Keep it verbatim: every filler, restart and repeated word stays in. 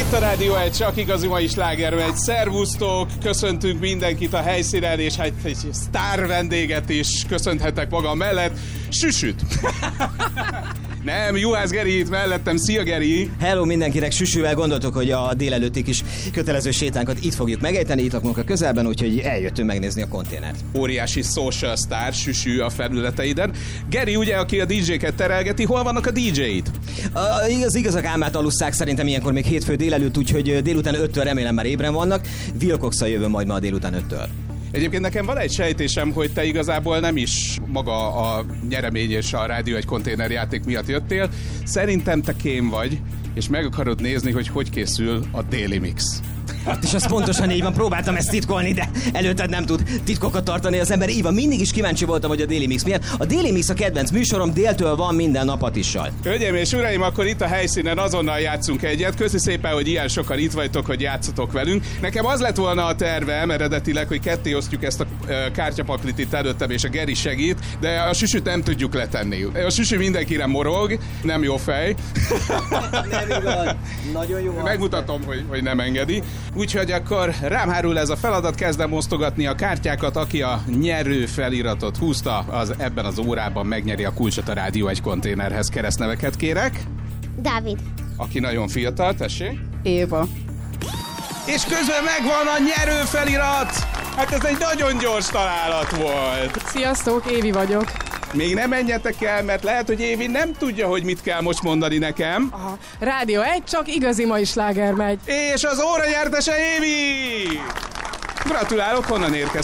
Itt a Rádió egy csak igazi mai sláger megy. Szervusztok, köszöntünk mindenkit a helyszínen, és hát egy sztár vendéget is köszönhetek magam mellett. Süsüt! Nem, Juhász Geri itt mellettem. Szia, Geri! Hello mindenkinek, Süsüvel gondoltuk, hogy a délelőtti kis kötelező sétánkat itt fogjuk megejteni, itt lakunk a közelben, úgyhogy eljöttünk megnézni a konténert. Óriási social star Süsü a felületeiden. Geri ugye, aki a dé dzséket terelgeti, hol vannak a dé dzséid? A, igaz, igazak álmát alusszák szerintem ilyenkor még hétfő délelőtt, úgyhogy délután öttől remélem már ébren vannak. Wilcox-szal jövő majd ma a délután öttől. Egyébként nekem van egy sejtésem, hogy te igazából nem is maga a nyeremény és a Rádió egy konténerjáték miatt jöttél. Szerintem te kém vagy, és meg akarod nézni, hogy hogy készül a Daily Mix. Hát és az pontosan így van, próbáltam ezt titkolni, de előtted nem tud titkokat tartani az ember. Így van, mindig is kíváncsi voltam, hogy a Daily Mix milyen. A Daily Mix a kedvenc műsorom, déltől van minden nap Atissal. Hölgyeim és uraim, akkor itt a helyszínen azonnal játszunk egyet. Köszi szépen, hogy ilyen sokan itt vagytok, hogy játszotok velünk. Nekem az lett volna a tervem eredetileg, hogy ketté osztjuk ezt a kártyapaklit itt előttem, és a Geri segít, de a Süsüt nem tudjuk letenni. A Süsü mindenkire morog, nem jó fej. Nem igaz. Nagyon jó. Megmutatom, hogy, hogy nem engedi. Úgyhogy akkor rám hárul ez a feladat, kezdem osztogatni a kártyákat, aki a nyerő feliratot húzta, az ebben az órában megnyeri a kulcsot a Rádió egy konténerhez. Keresztneveket kérek. Dávid. Aki nagyon fiatal, tessék. Éva. És közben megvan a nyerő felirat! Hát ez egy nagyon gyors találat volt. Sziasztok, Évi vagyok. Még nem menjetek el, mert lehet, hogy Évi nem tudja, hogy mit kell most mondani nekem. Aha. Rádió egy, csak igazi mai sláger megy. És az óra nyertese Évi! Gratulálok, honnan érkeztél?